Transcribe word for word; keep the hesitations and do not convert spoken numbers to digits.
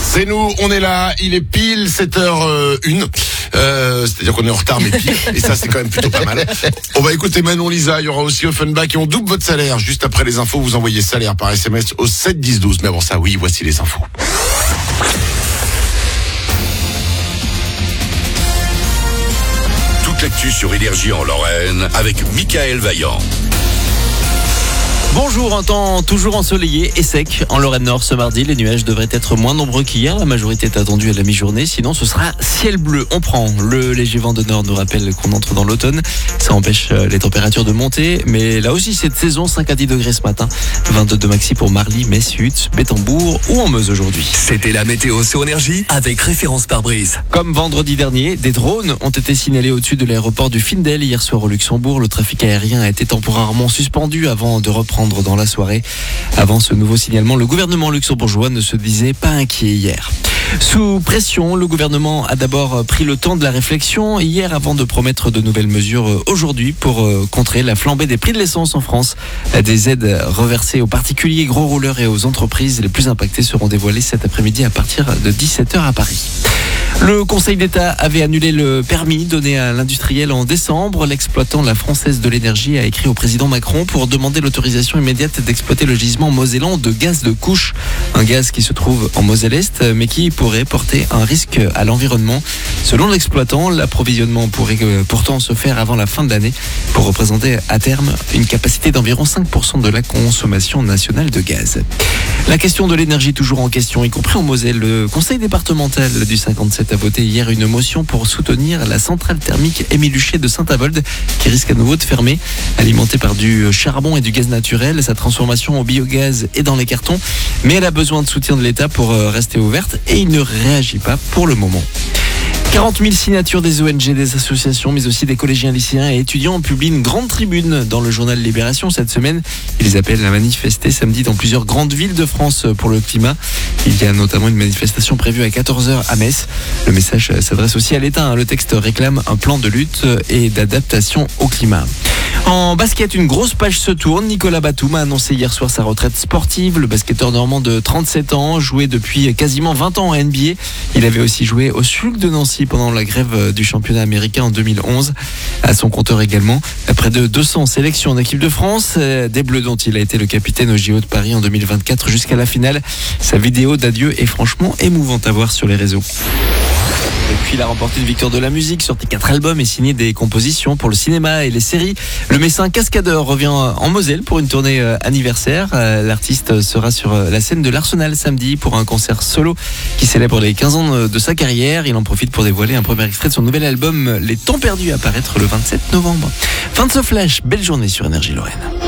C'est nous, on est là, il est pile sept heures une. Euh, c'est-à-dire qu'on est en retard mais pile, et ça c'est quand même plutôt pas mal. On va écouter Manon Lisa, il y aura aussi Offenbach et on double votre salaire. Juste après les infos, vous envoyez salaire par S M S au sept dix douze. Mais avant ça, oui, voici les infos. Toute l'actu sur Énergie en Lorraine avec Michael Vaillant. Bonjour, un temps toujours ensoleillé et sec en Lorraine-Nord ce mardi. Les nuages devraient être moins nombreux qu'hier. La majorité est attendue à la mi-journée. Sinon, ce sera ciel bleu. On prend le léger vent de nord nous rappelle qu'on entre dans l'automne. Ça empêche les températures de monter. Mais là aussi, cette saison, cinq à dix degrés ce matin. vingt-deux maxi pour Marly, Metz, Hutte, Bétambourg ou en Meuse aujourd'hui. C'était la météo sur Énergie avec référence pare-brise. Comme vendredi dernier, des drones ont été signalés au-dessus de l'aéroport du Findel hier soir au Luxembourg. Le trafic aérien a été temporairement suspendu avant de reprendre dans la soirée. Avant ce nouveau signalement, le gouvernement luxembourgeois ne se disait pas inquiet hier. Sous pression, le gouvernement a d'abord pris le temps de la réflexion hier avant de promettre de nouvelles mesures aujourd'hui pour contrer la flambée des prix de l'essence en France. Des aides reversées aux particuliers, gros rouleurs et aux entreprises les plus impactées seront dévoilées cet après-midi à partir de dix-sept heures à Paris. Le Conseil d'État avait annulé le permis donné à l'industriel en décembre. L'exploitant, la Française de l'énergie, a écrit au président Macron pour demander l'autorisation immédiate d'exploiter le gisement mosellan de gaz de couche. Un gaz qui se trouve en Moselle-Est, mais qui pourrait porter un risque à l'environnement. Selon l'exploitant, l'approvisionnement pourrait pourtant se faire avant la fin de l'année pour représenter à terme une capacité d'environ cinq pour cent de la consommation nationale de gaz. La question de l'énergie toujours en question, y compris en Moselle. Le conseil départemental du cinquante-sept a voté hier une motion pour soutenir la centrale thermique Émile Huchet de Saint-Avold qui risque à nouveau de fermer. Alimentée par du charbon et du gaz naturel, sa transformation au biogaz est dans les cartons, mais elle a besoin de soutien de l'État pour rester ouverte et il ne réagit pas pour le moment. quarante mille signatures des O N G, des associations, mais aussi des collégiens, lycéens et étudiants publient une grande tribune dans le journal Libération cette semaine. Ils appellent à manifester samedi dans plusieurs grandes villes de France pour le climat. Il y a notamment une manifestation prévue à quatorze heures à Metz. Le message s'adresse aussi à l'État. Le texte réclame un plan de lutte et d'adaptation au climat. En basket, une grosse page se tourne. Nicolas Batum a annoncé hier soir sa retraite sportive. Le basketteur normand de trente-sept ans, joué depuis quasiment vingt ans en N B A. Il avait aussi joué au S U L C de Nancy pendant la grève du championnat américain en deux mille onze. À son compteur également, près de deux cents sélections en équipe de France, des Bleus dont il a été le capitaine au J O de Paris en deux mille vingt-quatre jusqu'à la finale. Sa vidéo d'adieu est franchement émouvante à voir sur les réseaux. Et puis il a remporté une victoire de la musique, sorti quatre albums et signé des compositions pour le cinéma et les séries. Le Messin Cascadeur revient en Moselle pour une tournée anniversaire. L'artiste sera sur la scène de l'Arsenal samedi pour un concert solo qui célèbre les quinze ans de sa carrière. Il en profite pour dévoiler un premier extrait de son nouvel album Les Temps Perdus à paraître le vingt-sept novembre. Fin de ce flash, belle journée sur Énergie Lorraine.